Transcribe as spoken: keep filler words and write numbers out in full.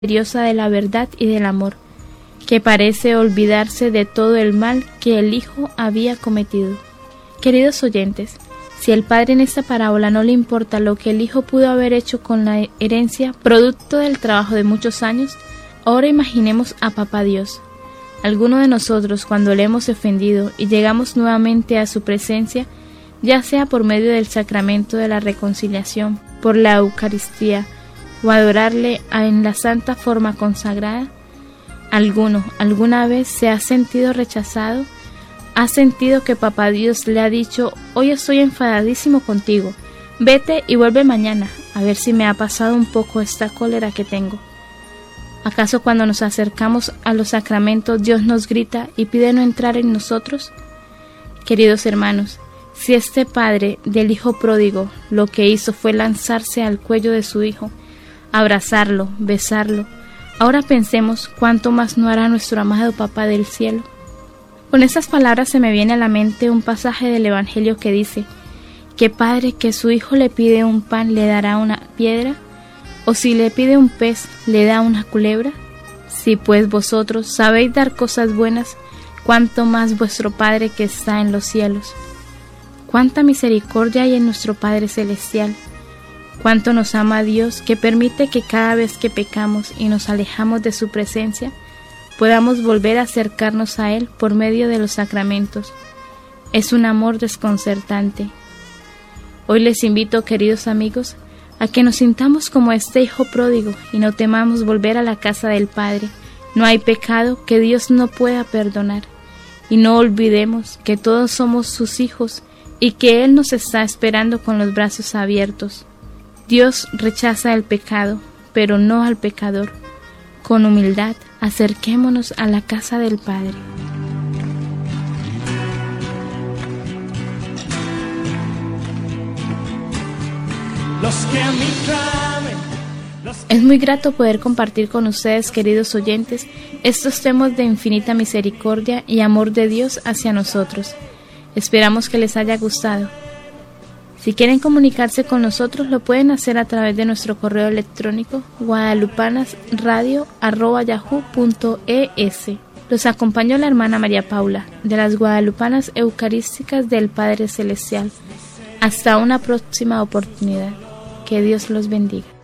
misteriosa de la verdad y del amor, que parece olvidarse de todo el mal que el Hijo había cometido. Queridos oyentes, si al Padre en esta parábola no le importa lo que el Hijo pudo haber hecho con la herencia, producto del trabajo de muchos años, ahora imaginemos a Papá Dios. Alguno de nosotros, cuando le hemos ofendido y llegamos nuevamente a su presencia, ya sea por medio del sacramento de la reconciliación, por la Eucaristía, o adorarle en la santa forma consagrada, alguno, alguna vez se ha sentido rechazado, ha sentido que Papá Dios le ha dicho: hoy estoy enfadadísimo contigo, vete y vuelve mañana, a ver si me ha pasado un poco esta cólera que tengo. ¿Acaso cuando nos acercamos a los sacramentos Dios nos grita y pide no entrar en nosotros? Queridos hermanos, si este padre del hijo pródigo lo que hizo fue lanzarse al cuello de su hijo, abrazarlo, besarlo, ahora pensemos cuánto más no hará nuestro amado Papá del cielo. Con estas palabras se me viene a la mente un pasaje del Evangelio que dice: ¿qué padre que su hijo le pide un pan le dará una piedra? ¿O si le pide un pez le da una culebra? Si pues vosotros sabéis dar cosas buenas, cuánto más vuestro Padre que está en los cielos. Cuánta misericordia hay en nuestro Padre celestial. Cuánto nos ama Dios, que permite que cada vez que pecamos y nos alejamos de su presencia, podamos volver a acercarnos a Él por medio de los sacramentos. Es un amor desconcertante. Hoy les invito, queridos amigos, a que nos sintamos como este hijo pródigo y no temamos volver a la casa del Padre. No hay pecado que Dios no pueda perdonar. Y no olvidemos que todos somos sus hijos y que Él nos está esperando con los brazos abiertos. Dios rechaza el pecado, pero no al pecador. Con humildad, acerquémonos a la casa del Padre. Los que a mí clamen, los que... Es muy grato poder compartir con ustedes, queridos oyentes, estos temas de infinita misericordia y amor de Dios hacia nosotros. Esperamos que les haya gustado. Si quieren comunicarse con nosotros, lo pueden hacer a través de nuestro correo electrónico guadalupanasradio arroba yahoo punto es. Los acompañó la hermana María Paula, de las Guadalupanas Eucarísticas del Padre Celestial. Hasta una próxima oportunidad. Que Dios los bendiga.